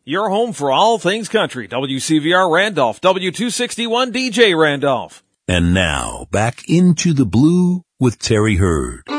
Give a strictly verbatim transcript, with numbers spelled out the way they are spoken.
your home for all things country. W C V R Randolph, W two sixty-one D J Randolph. And now, back into the blue with Terry Hurd.